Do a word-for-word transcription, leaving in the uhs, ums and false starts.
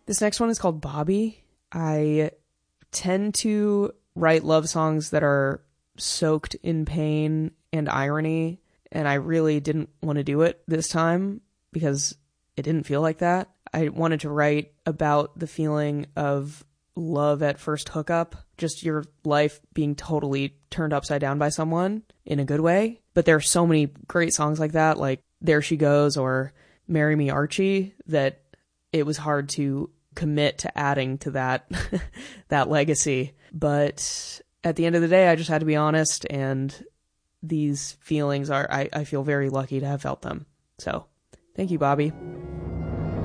This next one is called Bobby. I tend to write love songs that are soaked in pain and irony, and I really didn't want to do it this time because it didn't feel like that. I wanted to write about the feeling of love at first hookup, just your life being totally turned upside down by someone in a good way. But there are so many great songs like that, like There She Goes or Marry Me Archie, that it was hard to commit to adding to that that legacy. But at the end of the day, I just had to be honest, and these feelings are, I, I feel very lucky to have felt them. So thank you, Bobby.